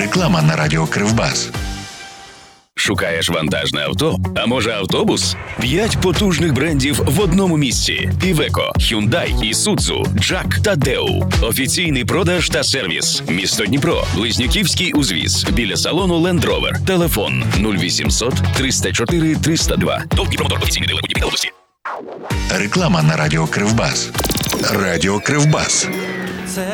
Реклама на радіо Кривбас. Шукаєш вантажне авто? А може автобус? 5 потужних брендів в одному місці. Iveco, Hyundai, Isuzu, Jack та Deo. Офіційний продаж та сервіс. Місто Дніпро. Близнюківський узвіз. Біля салону Land Rover. Телефон 0800 304 302. ТОВ Дніпромотор. Офіційний дилер у Дніпрі області. Реклама на радіо Кривбас. Радіо Кривбас.